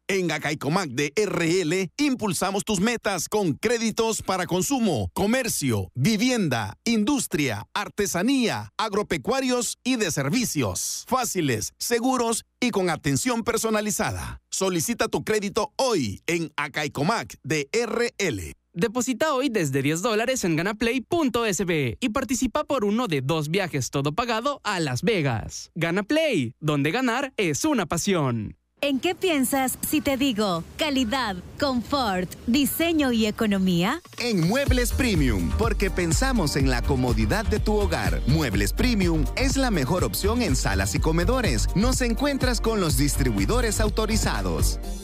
En Acaicomac de RL impulsamos tus metas con créditos para consumo, comercio, vivienda, industria, artesanía, agropecuarios y de servicios. Fáciles, seguros y con atención personalizada. Solicita tu crédito hoy en Acaicomac de RL. Deposita hoy desde $10 en ganaplay.sb y participa por uno de 2 viajes todo pagado a Las Vegas. Ganaplay, donde ganar es una pasión. ¿En qué piensas si te digo calidad, confort, diseño y economía? En Muebles Premium, porque pensamos en la comodidad de tu hogar. Muebles Premium es la mejor opción en salas y comedores. Nos encuentras con los distribuidores autorizados.